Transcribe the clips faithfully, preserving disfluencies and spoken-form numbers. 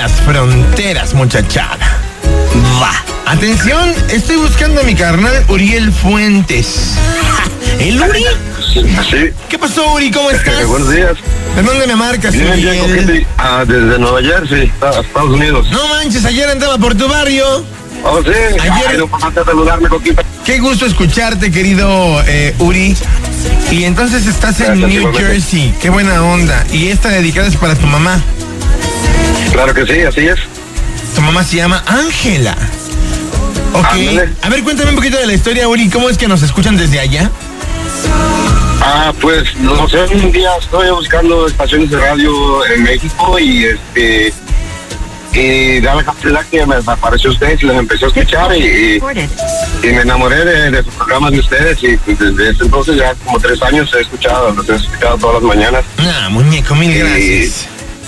las fronteras, muchachada. Va. Atención, estoy buscando a mi carnal Uriel Fuentes. ¿El Uri? Sí. ¿Qué pasó, Uri? ¿Cómo estás? Eh, buenos días. ¿De dónde me marcas, Bien, bien, Uriel? coquete. Ah, desde Nueva Jersey, Estados Unidos. No manches, ayer andaba por tu barrio. Oh, sí. Ayer- Ay, no pasaste a saludarme, coquita. Qué gusto escucharte, querido eh, Uri. Y entonces estás en Gracias, New igualmente. Jersey. Qué buena onda. Y esta dedicada es para tu mamá. Claro que sí, así es. Tu mamá se llama Ángela. Ok. Ándale. A ver, cuéntame un poquito de la historia, Uri. ¿Cómo es que nos escuchan desde allá? Ah, pues, no sé, un día estoy buscando estaciones de radio en México y este... Y da la casualidad que me apareció ustedes y les empecé a escuchar y, y, y me enamoré de, de sus programas de ustedes y pues, desde ese entonces ya como tres años he escuchado, los he escuchado todas las mañanas. Ah, muñeco, mil Y- gracias.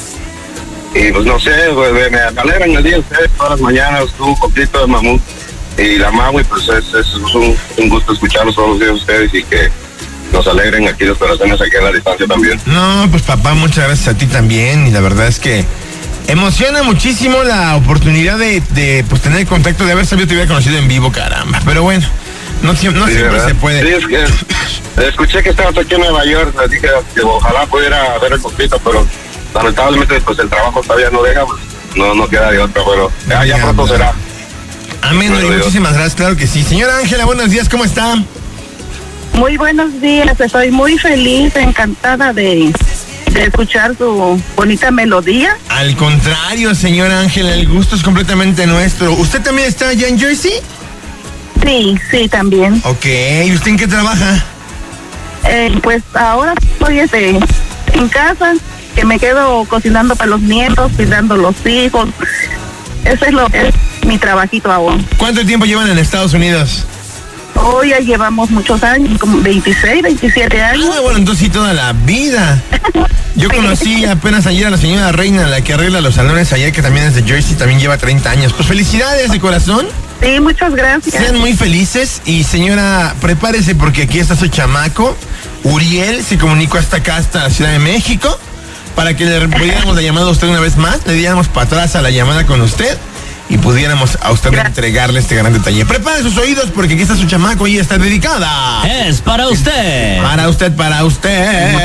Y pues no sé, pues, me, me alegran el día ustedes todas las mañanas, tú, un poquito de Mamut y la Mau, y pues es, es un, un gusto escucharlos todos los días ustedes y que nos alegren aquí los corazones aquí a la distancia también. No, pues papá, muchas gracias a ti también. Y la verdad es que emociona muchísimo la oportunidad de, de pues tener contacto, de haber sabido que te hubiera conocido en vivo, caramba. Pero bueno, no, sie- no Sí, siempre ¿verdad? se puede. Sí, es que escuché que estabas aquí en Nueva York, así que, que ojalá pudiera ver el poquito, pero lamentablemente pues el trabajo todavía no deja, pues no, no queda de otra, pero ya, ya Ya, pronto ya. será. Amén, Bueno, Uri, Dios. muchísimas gracias, claro que sí. Señora Ángela, buenos días, ¿cómo está? Muy buenos días, estoy muy feliz, encantada de, de escuchar su bonita melodía. Al contrario, señora Ángela, el gusto es completamente nuestro. ¿Usted también está allá en Jersey? Sí, sí, también. Ok, ¿y usted en qué trabaja? Eh, pues ahora estoy este, en casa, que me quedo cocinando para los nietos, cuidando los hijos. Eso es lo que es mi trabajito ahora. ¿Cuánto tiempo llevan en Estados Unidos? Hoy ya llevamos muchos años, como veintiséis, veintisiete años. Ah, bueno, entonces sí, toda la vida. Yo conocí apenas ayer a la señora Reina, la que arregla los salones ayer, que también es de Jersey, también lleva treinta años. Pues felicidades de corazón. Sí, muchas gracias. Sean muy felices y señora, prepárese porque aquí está su chamaco. Uriel se comunicó hasta acá, hasta la Ciudad de México, para que le pudiéramos la llamada a usted una vez más, le diéramos para atrás a la llamada con usted y pudiéramos a usted Gracias. entregarle este gran detalle. Prepare sus oídos porque aquí está su chamaco y está dedicada. Es para usted. Para usted, para usted.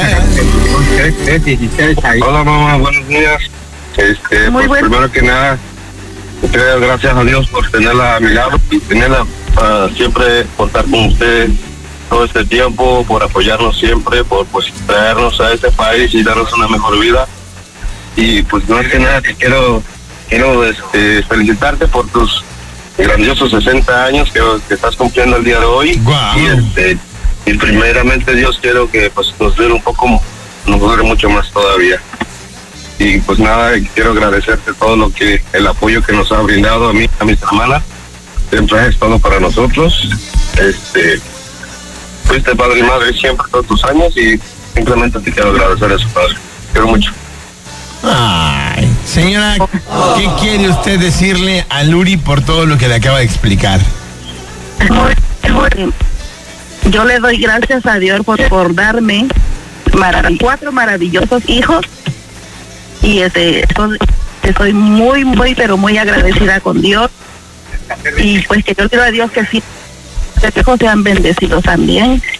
Hola mamá, buenos días. Este, Muy pues bueno. primero que nada, te doy gracias a Dios por tenerla a mi lado y tenerla para siempre contar con usted todo este tiempo, por apoyarnos siempre, por pues traernos a este país y darnos una mejor vida. Y pues no es que nada, te quiero, quiero este, felicitarte por tus grandiosos sesenta años que, que estás cumpliendo el día de hoy. Guau. Y este, y primeramente Dios quiero que pues nos dure un poco, nos dure mucho más todavía. Y pues nada, quiero agradecerte todo lo que, el apoyo que nos ha brindado a mí, a mis hermanas. Siempre has estado para nosotros. Este, fuiste padre y madre siempre todos tus años y simplemente te quiero agradecer eso, padre. Te quiero mucho. Ay, señora, ¿qué quiere usted decirle a Luri por todo lo que le acaba de explicar? Muy- muy- Yo le doy gracias a Dios por, por darme marav- cuatro maravillosos hijos y este estoy, estoy muy, muy, pero muy agradecida con Dios y pues que yo le pido a Dios que sí, que los hijos sean bendecidos también